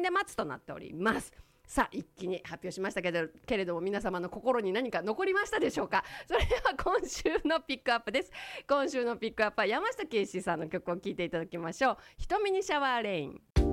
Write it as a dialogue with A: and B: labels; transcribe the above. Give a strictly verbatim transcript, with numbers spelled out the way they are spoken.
A: で待つとなっております。さあ一気に発表しましたけどけれども皆様の心に何か残りましたでしょうか。それでは今週のピックアップです。今週のピックアップは山下圭史さんの曲を聴いていただきましょう。瞳にシャワーレイン。